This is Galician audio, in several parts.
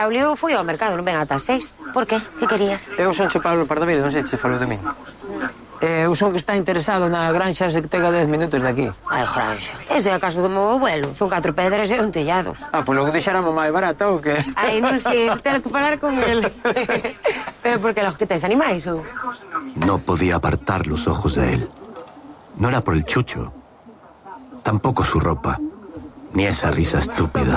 O lío foi ao mercado, non ven ata as 6. Por qué? Que querías? Eu son che Pablo Pardavido, non sei che falo de min. Eu son que está interesado na granxa se que tenga 10 minutos de aquí. Ai, granxa. Ese é a casa do meu abuelo. Son 4 pedras e un tellado. Pois logo deixáramos máis barata ou que? Ai, non sei, ter que falar con ele. Pero porque los que tes animais ou? No podía apartar los ojos de él. No era por el chucho. Tampoco su ropa. Ni esa risa estúpida.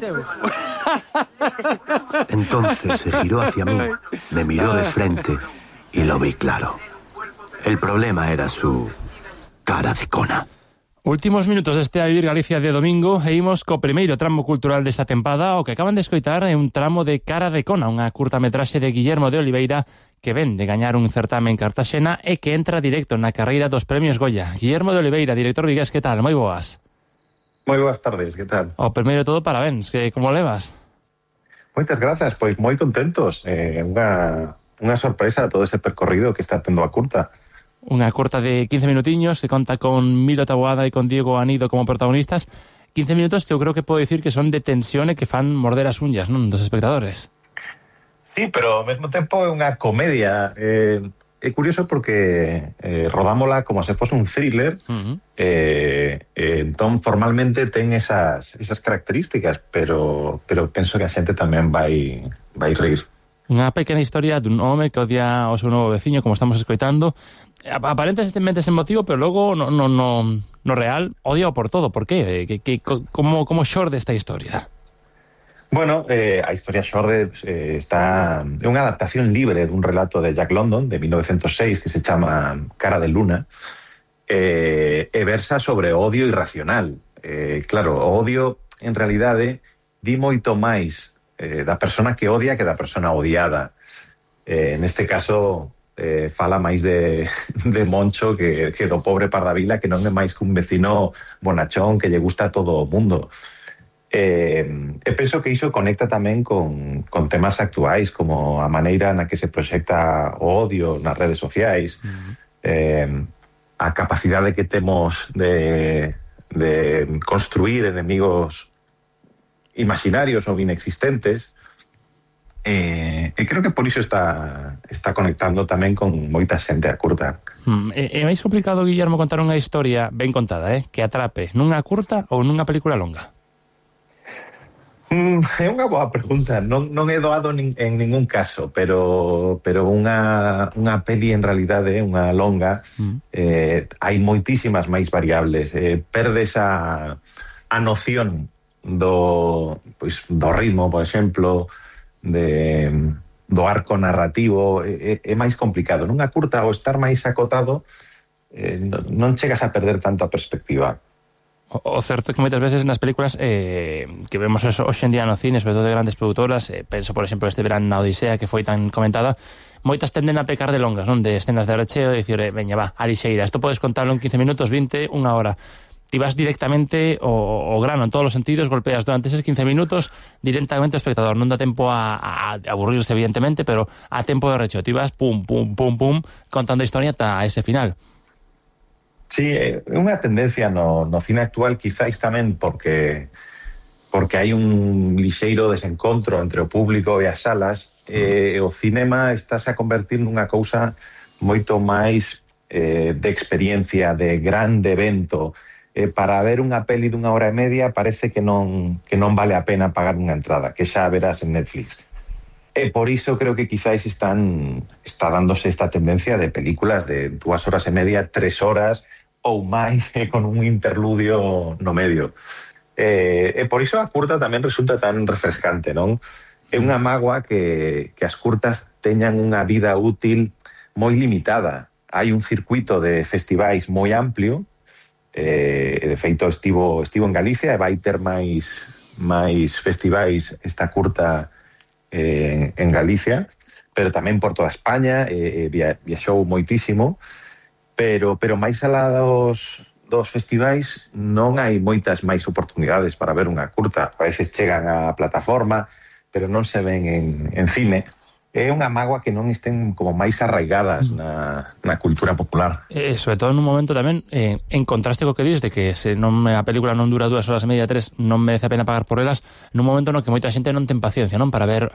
Entonces se giró hacia mí, me miró de frente y lo vi claro. El problema era su cara de cona. Últimos minutos deste A Vivir Galicia de domingo e imos co primeiro tramo cultural desta tempada. O que acaban de escoitar é un tramo de Cara de Cona, unha curtametraxe de Guillermo de Oliveira que ven de gañar un certame en Cartaxena e que entra directo na carreira dos premios Goya. Guillermo de Oliveira, director vigués, que tal? Moi boas. Moi boas tardes, que tal? O primeiro de todo, parabéns, que como levas? Moitas grazas, pois moi contentos. Unha sorpresa todo ese percorrido que está tendo a curta. Unha curta de 15 minutiños que conta con Milo Taboada e con Diego Anido como protagonistas. 15 minutos que eu creo que podo dicir que son de tensión e que fan morder as unhas, non, dos espectadores. Sí, pero ao mesmo tempo é unha comedia. É curioso porque rodámola como se fose un thriller. Entón formalmente ten esas características, pero penso que a xente tamén vai reír. Unha pequena historia dun home que odia o seu novo veciño, como estamos escoitando. Aparentemente sen motivo, pero logo no real odia por todo. Por qué? Como xorde esta historia? Bueno, a historia xorde é unha adaptación libre dun relato de Jack London de 1906 que se chama Cara de Luna e versa sobre o odio irracional. Claro, o odio en realidade di moito máis da persona que odia que da persona odiada. Neste caso fala máis de Moncho que do pobre Pardavila, que non é máis que un vecino bonachón que lle gusta a todo o mundo. E penso que iso conecta tamén con temas actuais, como a maneira na que se proxecta o odio nas redes sociais, a capacidade que temos de construir enemigos imaginarios ou inexistentes, e creo que por iso está conectando tamén con moita xente a curta. É máis complicado, Guillermo, contar unha historia ben contada, que atrape nunha curta ou nunha película longa? É unha boa pregunta. Non é doado en ningún caso, pero unha peli en realidade, unha longa, hai moitísimas máis variables. Perdes a noción do ritmo, por exemplo, do arco narrativo. É máis complicado. Nunha curta, ao estar máis acotado, non chegas a perder tanto a perspectiva. O certo é que moitas veces nas películas que vemos hoxe en día no cine, sobre todo de grandes produtoras, penso, por exemplo, este verán na Odisea, que foi tan comentada, moitas tenden a pecar de longas, non? De escenas de recheo, e dicir, veña, va, a lixeira, isto podes contarlo en 15 minutos, 20, unha hora. Ti vas directamente o grano en todos os sentidos, golpeas durante esos 15 minutos directamente ao espectador. Non dá tempo a aburrirse, evidentemente, pero a tempo de recheo. Ti vas, pum, pum, pum, pum, contando a historia ata ese final. Sí, é unha tendencia no cine actual, quizáis tamén porque hai un lixeiro desencontro entre o público e as salas, e o cinema estáse a convertir nunha cousa moito máis de experiencia, de grande evento. Para ver unha peli dunha hora e media parece que non vale a pena pagar unha entrada, que xa verás en Netflix. E por iso creo que quizáis está dándose esta tendencia de películas de 2 horas e media, 3 horas ou máis, con un interludio no medio. E por iso a curta tamén resulta tan refrescante, non? É unha mágoa que as curtas teñan unha vida útil moi limitada. Hai un circuito de festivais moi amplio, de feito estivo en Galicia e vai ter máis festivais esta curta en Galicia, pero tamén por toda España, viaxou moitísimo, pero máis alá dos festivais non hai moitas máis oportunidades para ver unha curta. A veces chegan á plataforma, pero non se ven en cine. é unha mágoa que non estén como máis arraigadas na cultura popular. Sobre todo en un momento tamén, en contraste co que dis, de que se non a película non dura 2 horas e media, 3, non merece a pena pagar por elas, nun momento no que moita xente non ten paciencia, non, para ver